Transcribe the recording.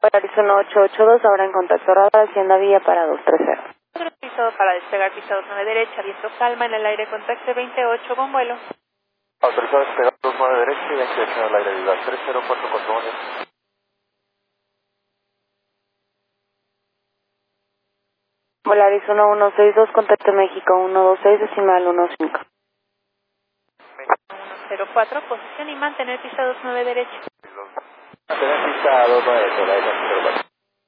Polaris 1882, ahora en contacto radar, Hacienda Villa para 230. Piso para despegar, pista 29 derecha, viento calma en el aire, contacto 28 con vuelo. Autorizado a despegar 29 derecha y 28 en el aire, viva 304 control. Polaris 1162, contacto México 126, decimal 15. 104, posición y mantener pista 29 derecha. Mantener pista 29 derecha,